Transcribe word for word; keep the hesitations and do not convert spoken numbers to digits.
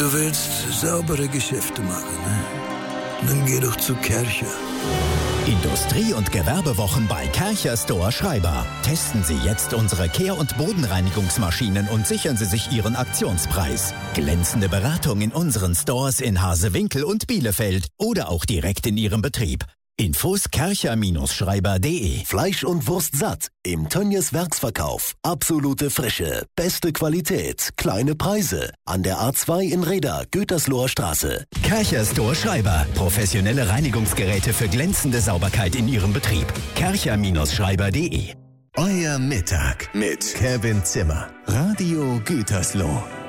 Du willst saubere Geschäfte machen, ne? Dann geh doch zu Kärcher. Industrie- und Gewerbewochen bei Kärcher Store Schreiber. Testen Sie jetzt unsere Kehr- und Bodenreinigungsmaschinen und sichern Sie sich Ihren Aktionspreis. Glänzende Beratung in unseren Stores in Hasewinkel und Bielefeld oder auch direkt in Ihrem Betrieb. Infos kärcher Schreiber punkt de. Fleisch und Wurst satt im Tönnies Werksverkauf. Absolute Frische, beste Qualität, kleine Preise. An der A zwei in Reda, Gütersloher Straße. Kärcher Store Schreiber. Professionelle Reinigungsgeräte für glänzende Sauberkeit in Ihrem Betrieb. kärcher Schreiber punkt de. Euer Mittag mit Kevin Zimmer. Radio Gütersloh.